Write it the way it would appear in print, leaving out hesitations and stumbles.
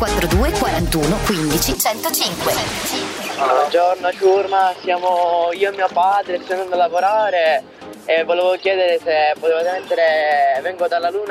342 41 15 105. Buongiorno ciurma, siamo io e mio padre, sto andando a lavorare e volevo chiedere se potevate mettere Vengo dalla Luna